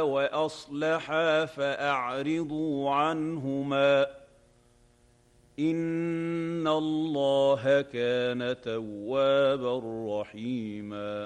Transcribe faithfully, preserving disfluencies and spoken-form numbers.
وأصلحا فأعرضوا عنهما إن الله كان توابا رحيما